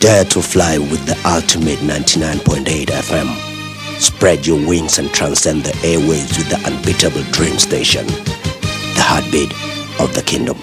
Dare to fly with the ultimate 99.8 FM. Spread your wings and transcend the airwaves with the unbeatable Dream Station, the heartbeat of the kingdom.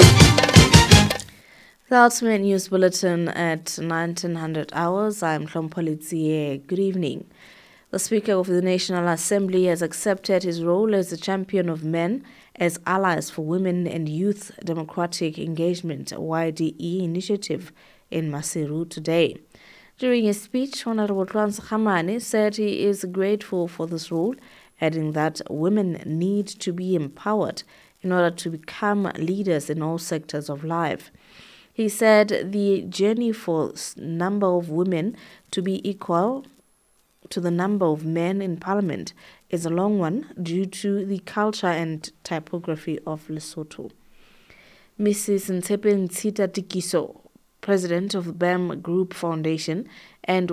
The Ultimate News Bulletin at 1900 hours. I'm Hlompho Tsiye. Good evening. The Speaker of the National Assembly has accepted his role as the champion of men as allies for women and youth democratic engagement YDE initiative in Maseru today. During his speech, Honorable Tlantse Kgamane said he is grateful for this role, adding that women need to be empowered in order to become leaders in all sectors of life. He said the journey for number of women to be equal to the number of men in parliament is a long one due to the culture and typography of Lesotho. Mrs. Ntshepe Ntshita Tikiso, president of BAM Group Foundation and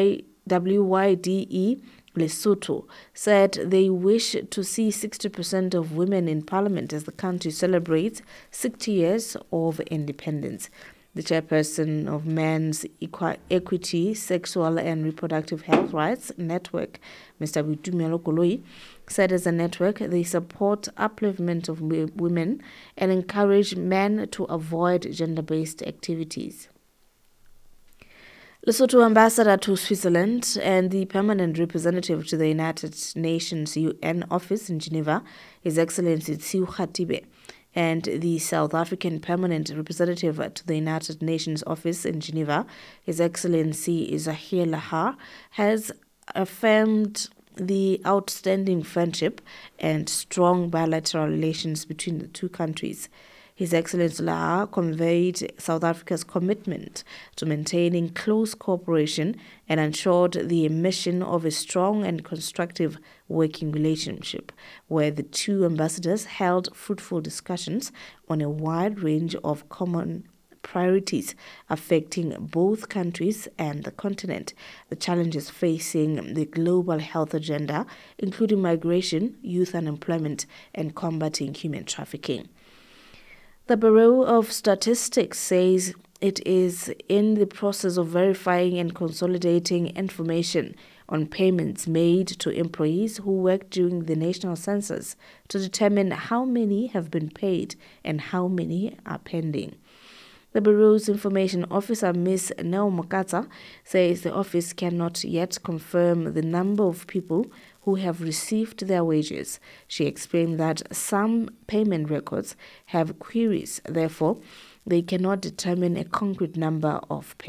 WYDE Lesotho, said they wish to see 60% of women in parliament as the country celebrates 60 years of independence. The chairperson of Men's Equity, Sexual and Reproductive Health Rights Network, Mr. Boitumelo Koloi, said as a network they support upliftment of women and encourage men to avoid gender-based activities. Lesotho ambassador to Switzerland and the permanent representative to the United Nations UN office in Geneva, His Excellency Tsiu Khatibe, and the South African permanent representative to the United Nations office in Geneva, His Excellency Zahir Lahar, has affirmed the outstanding friendship and strong bilateral relations between the two countries. His Excellency Lahar conveyed South Africa's commitment to maintaining close cooperation and ensured the emission of a strong and constructive working relationship, where the two ambassadors held fruitful discussions on a wide range of common priorities affecting both countries and the continent, the challenges facing the global health agenda, including migration, youth unemployment, and combating human trafficking. The Bureau of Statistics says it is in the process of verifying and consolidating information on payments made to employees who worked during the national census to determine how many have been paid and how many are pending. The Bureau's Information Officer, Ms. Neo Mokatsa, says the office cannot yet confirm the number of people who have received their wages. She explained that some payment records have queries, therefore, they cannot determine a concrete number of payments.